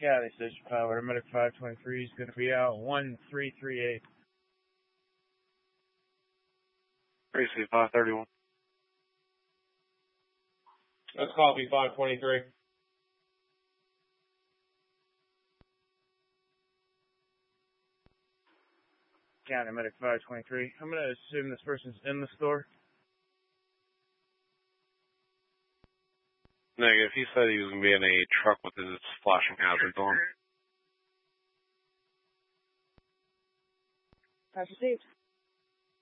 County Station Power, Medic 523 is going to be out 1338. Precinct 531. Let's copy 523. County Medic 523. I'm going to assume this person's in the store. Negative. He said he was going to be in a truck with his flashing hazards on. Has received.